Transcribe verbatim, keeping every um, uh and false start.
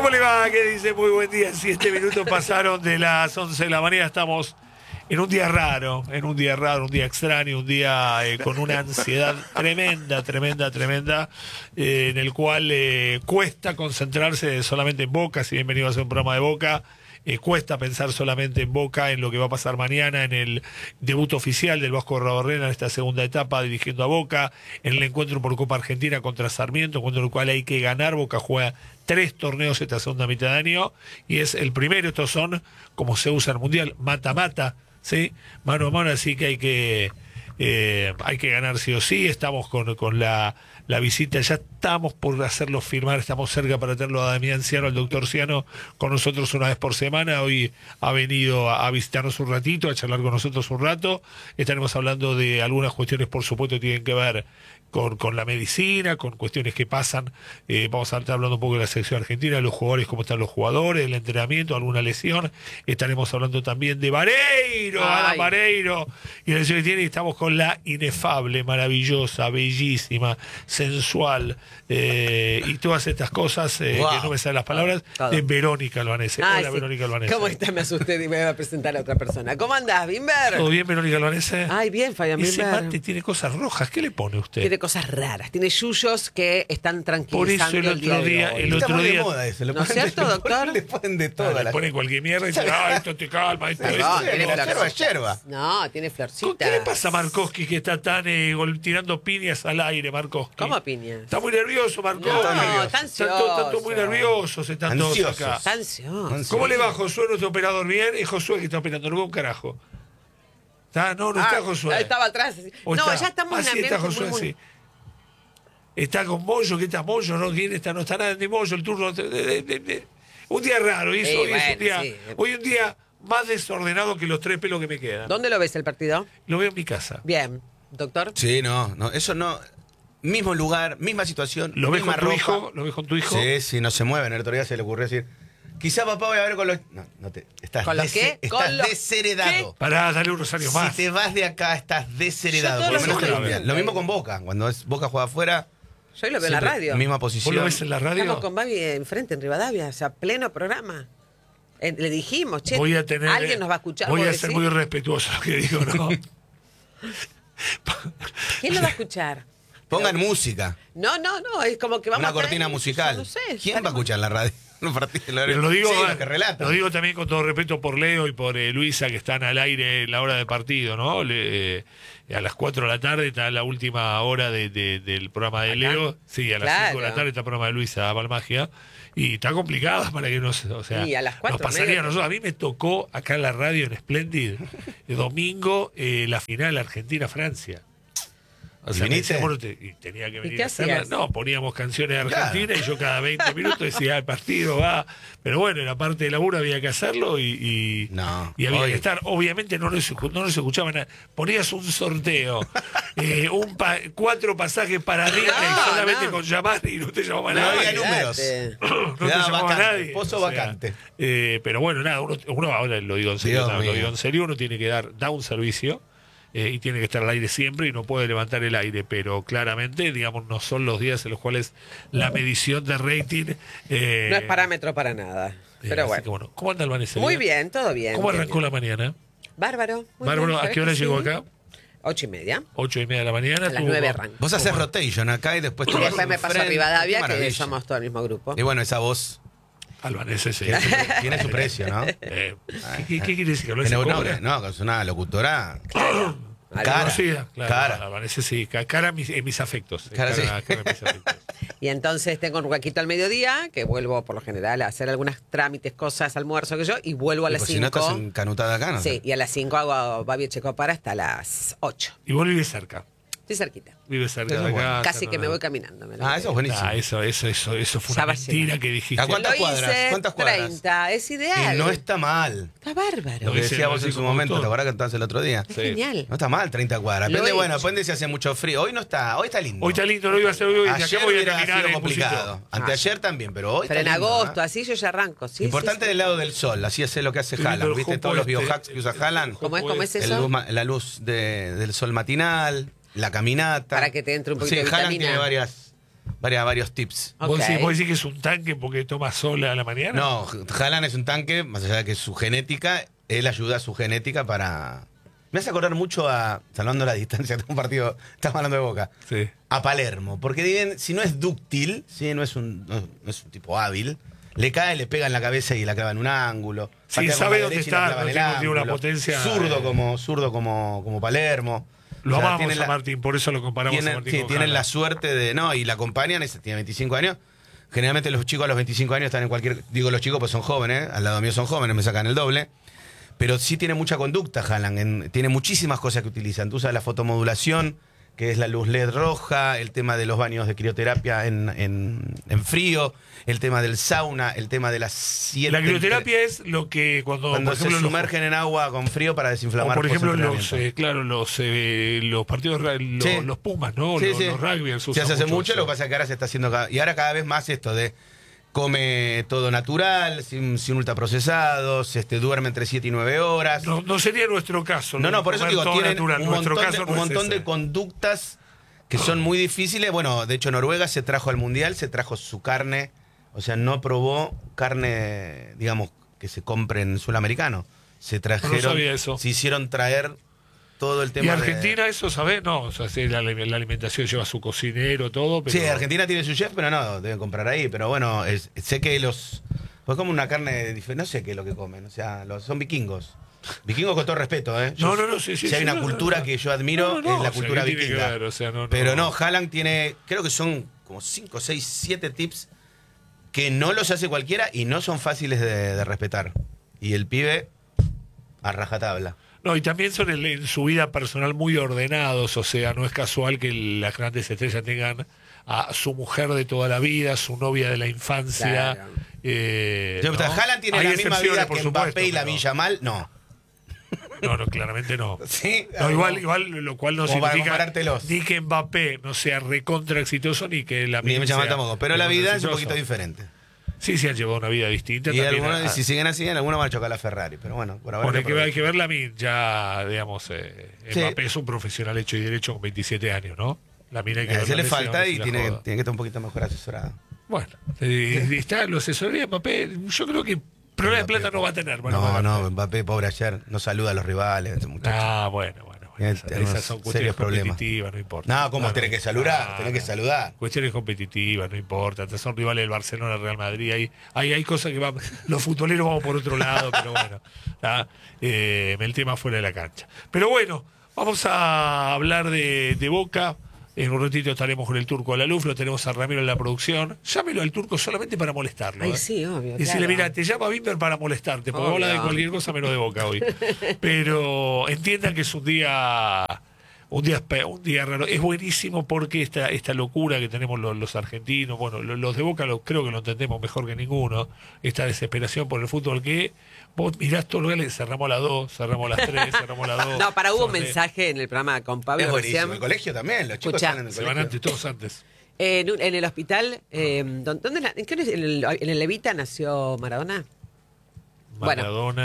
¿Cómo le va? ¿Qué dice? Muy buen día. Siete minutos pasaron de las once de la mañana. Estamos en un día raro, en un día raro, un día extraño, un día eh, con una ansiedad tremenda, tremenda, tremenda, eh, en el cual eh, cuesta concentrarse solamente en Boca. Si bien venido a hacer un programa de Boca, eh, cuesta pensar solamente en Boca, en lo que va a pasar mañana, en el debut oficial del Vasco Arrabarrena en esta segunda etapa dirigiendo a Boca, en el encuentro por Copa Argentina contra Sarmiento, contra el cual hay que ganar. Boca juega tres torneos esta segunda mitad de año y es el primero. Estos son, como se usa en el Mundial, mata-mata, ¿sí? Mano a mano, así que hay que eh, hay que ganar sí o sí. Estamos con, con la, la visita, ya estamos por hacerlo firmar, estamos cerca para tenerlo a Damián Ciano, al doctor Ciano, con nosotros una vez por semana. Hoy ha venido a, a visitarnos un ratito, a charlar con nosotros un rato. Estaremos hablando de algunas cuestiones, por supuesto, que tienen que ver Con, con la medicina, con cuestiones que pasan. Eh, vamos a estar hablando un poco de la selección argentina, de los jugadores, cómo están los jugadores, el entrenamiento, alguna lesión. Estaremos hablando también de Vareiro, Ana Vareiro, y la lesión que tiene. Y estamos con la inefable, maravillosa, bellísima, sensual, eh, y todas estas cosas, eh, wow. que no me salen las palabras, Todo. de Verónica Albanese. Ah, Hola, sí. Verónica Albanese. ¿Cómo está? Me asusté y me voy a presentar a otra persona. ¿Cómo andás, Bimber? ¿Todo bien, Verónica Albanese? Ay, bien, Fabián Ese Bimber. mate tiene cosas rojas. ¿Qué le pone usted? Tiene cosas raras, tiene yuyos que están Por tranquilizando eso el día otro de día, hoy. el Está otro muy de día, moda eso. Le ¿No es ponen- cierto, le ponen- doctor? Le ponen de ah, todas le las pone cualquier mierda y dice, ah, esto te calma, esto, Sí, esto. No, sí, tiene la yerba es florcita. yerba. No, tiene ¿Con florcitas. ¿Qué le pasa a Markovsky que está tan eh, gol- tirando piñas al aire, Markovsky? ¿Cómo piñas? Está muy nervioso, Markovsky. No, está nervioso. está Están todos, están todos muy ansioso. nerviosos, están todos Ansiosos. acá. Está ansioso. ¿Cómo le va Josué, nuestro operador? Bien, es Josué que está operando, no veo un carajo. ¿Está? No, no está Ah, Josué. estaba atrás. ¿O No, está? ya estamos Ah, en sí, ambiente está Josué, muy, muy- sí. Está con Moyo, ¿qué está Moyo? ¿No? ¿Quién está? No está nada de Moyo, el turno. De, de, de, de. Un día raro, y Sí, hoy, es bueno, un día, sí. hoy un día más desordenado que los tres pelos que me quedan. ¿Dónde lo ves el partido? Lo veo en mi casa. Bien, doctor. Sí, no, no, eso no. Mismo lugar, misma situación. ¿Lo ves misma con tu ropa. hijo? ¿Lo ves con tu hijo? Sí, sí, no se mueven. El otro día se le ocurrió decir, quizá papá voy a ver con los. No, no te. Estás, ¿Con los dese- qué? estás ¿Con los desheredado. Pará, dale unos años Si más. te vas de acá, estás desheredado. Yo Por lo todos menos los en el días. Mundial. Lo mismo con Boca. Cuando es Boca juega afuera. Yo lo veo en la siempre radio. Misma ¿Vos posición. lo ves en la radio? Estamos con Babi enfrente, en Rivadavia, o sea, pleno programa. Eh, le dijimos, che, Voy a tener, alguien nos va a escuchar. Voy ¿vos a ser decís? muy respetuoso lo que digo, ¿no? ¿Quién lo va a escuchar? Pongan música. No, no, no, es como que vamos Una a tener- cortina musical. No sé. ¿Quién va a estaremos- escuchar la radio? Un partido, Pero lo digo, sí, los que relatan. lo digo también con todo respeto por Leo y por eh, Luisa, que están al aire en la hora de partido, ¿no? Le- eh, a las cuatro de la tarde está la última hora de, de- del programa de ¿Acá? Leo. Sí, a las Claro. cinco de la tarde está el programa de Luisa Balmagia. Y está complicada para que nos. O sea, Y a las cuatro, nos pasaría media. a nosotros. A mí me tocó acá en la radio en Splendid, el domingo, eh, la final Argentina-Francia. O ¿Y sea, me viniste? decía, bueno, te- y tenía que venir qué a hacerla. hacías? No, poníamos canciones de Claro. Argentina y yo cada veinte minutos decía, "Ah, el partido va". Pero bueno, en la parte de laburo había que hacerlo y, y, No, y había hoy- que estar. Obviamente no nos, escu- no nos escuchaba nada. Ponías un sorteo, eh, un pa- cuatro pasajes para arriba No, solamente no. con llamar y no te llamaba No nadie. había números. Olvídate. No te Quedaba llamaba vacante, nadie. pozo O sea, vacante. eh, pero bueno, nada, uno, uno ahora lo digo en serio, Dios nada, lo mío. digo en serio, uno tiene que dar, da un servicio eh, y tiene que estar al aire siempre y no puede levantar el aire, pero claramente, digamos, no son los días en los cuales la medición de rating eh, No es parámetro para nada. eh, Pero así bueno. que bueno, ¿cómo anda el Vanessa? Muy bien, todo bien. ¿Cómo bien, arrancó bien. la mañana? Bárbaro. muy Bárbaro, bien, ¿a ¿sabés qué hora que llegó sí? acá? Ocho y media. Ocho y media de la mañana. A las tuvo- nueve arranca. Vos haces ¿Cómo? rotation acá y después te Y vas después me paso a enfrente. Rivadavia, Qué que maravilla. somos todo el mismo grupo. Y bueno, esa voz Albanese, sí. tiene su, tiene su precio, ¿no? Eh, ¿qué, qué- qué quiere decir? ¿Que lo Tiene- hace no, cobra? no, es una locutora. Cara. Conocida, claro. Cara. Albanese, sí. Ca- Cara en mis, en mis afectos. Cara, sí. cara en mis afectos. Y entonces tengo un huequito al mediodía, que vuelvo por lo general a hacer algunos trámites, cosas, almuerzo que yo, y vuelvo a Y las pues si no cinco. estás encanutada acá, ¿no? Sí, y a las cinco hago Babi Checopara hasta las ocho. Y vos vivís cerca. Estoy cerquita. Vive cerca Eso de es acá. bueno. Casi no, que me no. voy caminando. me lo Ah, creo. eso es buenísimo. Ah, eso, eso, eso, eso fue Ya una va a llegar. mentira que dijiste. ¿A cuántas Lo cuadras? hice ¿Cuántas cuadras? treinta, es ideal. Y no está mal. Está bárbaro. Lo que dice- decíamos lo en dice su como momento, autor. ¿te acordás que entonces el otro día? Es Sí. genial. No está mal, treinta cuadras. Lo Depende, he bueno, hecho. depende si hace mucho frío. Hoy no está, hoy está lindo. Hoy está lindo, no iba a ser hoy. Ayer Acá voy a hubiera caminar sido en complicado. busito. Anteayer también, pero hoy Pero en está lindo, agosto, ¿eh? así yo ya arranco. Sí, Importante sí, sí. del lado del sol, así es lo que hace Lindo Haaland. el ¿Viste juego todos los este. biohacks que usa Haaland? ¿Cómo es, cómo es El eso? luz ma- la luz de- del sol matinal, la caminata. Para que te entre un poquito Sí, de Haaland vitamina. tiene varias, varias, varios tips. Ok. ¿Vos, decís, vos decís que es un tanque porque toma sol a la mañana? No, Haaland es un tanque, más allá de que su genética, él ayuda a su genética para... Me hace acordar mucho a, salvando la distancia, tengo un partido, estamos hablando de Boca, Sí. a Palermo, porque bien, si no es dúctil, si no es un, no, no es un tipo hábil, le cae, le pega en la cabeza y la clava en un ángulo. Sí, patea con sabe la dónde derecha y la está, clava en no el tiene- tiene una ángulo. potencia, Zurdo eh. como, zurdo como, como Palermo. Lo O sea, amamos tienen a la- Martín, por eso lo comparamos a Tienen, Martín sí, con tienen la Haaland. suerte de. No, y la acompañan, ese tiene veinticinco años. Generalmente los chicos a los veinticinco años están en cualquier. Digo los chicos, pues son jóvenes, al lado mío son jóvenes, me sacan el doble. Pero sí tiene mucha conducta, Haaland. en- tiene muchísimas cosas que utilizan. Tú usas la fotomodulación, que es la luz L E D roja, el tema de los baños de crioterapia en, en, en frío, el tema del sauna, el tema de las siete. La crioterapia es lo que cuando, Cuando por se ejemplo, los- sumergen en agua con frío para o desinflamar. por ejemplo los, post-entrenamiento. eh, claro, los, eh, los partidos, ra- los, Sí. los Pumas, ¿no? Sí, los, sí. los rugby. se Se usa hace hace mucho, eso. lo que pasa es que ahora se está haciendo cada, y ahora cada vez más esto de come todo natural, sin, sin ultraprocesados, este, duerme entre siete y nueve horas. No, no sería nuestro caso. No, lo no, de por eso comer digo, todo tienen natural. un Nuestro montón, de, caso no un es montón de ese. conductas que son muy difíciles. Bueno, de hecho Noruega se trajo al Mundial, se trajo su carne, o sea, no probó carne, digamos, que se compre en suelo americano. Se trajeron, sabía eso. se hicieron traer todo el tema ¿Y de- Argentina eso, sabés? No, o sea, sí, la, la alimentación lleva su cocinero, todo, pero... Sí, Argentina tiene su chef, pero no, deben comprar ahí. Pero bueno, es- sé que los... Pues como una carne diferente, no sé qué es lo que comen. O sea, los, son vikingos. Vikingos con todo respeto, ¿eh? Yo- No, no, no, sí, sí, Si hay sí, una no, no, cultura no. que yo admiro, No, no, no, es la o sea, cultura ¿qué tiene que vikinga. ver? O sea, no, no. Pero no, Haaland tiene, creo que son como cinco, seis, siete tips que no los hace cualquiera y no son fáciles de, de respetar. Y el pibe, a rajatabla. No, y también son en, en su vida personal muy ordenados, o sea, no es casual que las grandes estrellas tengan a su mujer de toda la vida, su novia de la infancia. Claro. eh, Yo, ¿no? Haaland tiene Hay la misma excepciones, vida por que supuesto, Mbappé y la pero- Villa Mal, no. No, no, claramente no. ¿Sí? No, igual, igual, lo cual no Como para significa comparártelos. ni que Mbappé no sea recontra exitoso, ni que la Ni me sea llaman tampoco. Pero la vida es un exitoso. poquito diferente. Sí, sí, han llevado una vida distinta. Y también algunos, a- si siguen así, en algunos van a chocar la Ferrari. Pero bueno, por ahora. Bueno, hay lo que, ver, hay aprovecho. que ver la mina, ya, digamos, eh, Sí. Mbappé es un profesional hecho y derecho con veintisiete años, ¿no? La mina hay que A ver ese la le lesión, falta si y la tiene, joda. tiene que estar un poquito mejor asesorado. Bueno, eh, está lo asesoría de Mbappé, yo creo que problema de plata no va a tener. Bueno, no, va a no, tener. Mbappé, pobre ayer, no saluda a los rivales, ese muchacho. Ah, bueno, bueno. bueno. Tiene- Esas, tiene esas unos son serios cuestiones problemas. competitivas, no importa. No, ¿cómo tenés que saludar? no, Tenés que no. saludar. Cuestiones competitivas, no importa. Son rivales del Barcelona, Real Madrid. Hay, hay, hay cosas que van. Los futboleros vamos por otro lado, pero bueno. ¿tá? Eh, el tema fuera de la cancha. Pero bueno, vamos a hablar de, de Boca. En un ratito estaremos con el Turco a la luz, lo tenemos a Ramiro en la producción. Llámelo al Turco solamente para molestarlo. Ay, ¿eh? sí, obvio, Decirle, claro. mira, te llama Bimber para molestarte, porque Obvio. habla de cualquier cosa menos de Boca hoy. Pero entiendan que es un día un día espe- un día raro. Es buenísimo porque esta esta locura que tenemos los, los argentinos, bueno, lo- los de Boca lo, creo que lo entendemos mejor que ninguno, esta desesperación por el fútbol que vos mirás todo lo que cerramos a las dos, cerramos a las tres, cerramos a las dos. No, para hubo un cerramos- mensaje en el programa con Pablo Es buenísimo. recién. El colegio también, los chicos Escuchá. están en el Se van colegio. antes, todos antes. En, un- en el hospital, eh, ¿dónde, dónde na- en, qué- en el, en el Levita nació Maradona? Bueno. Maradona.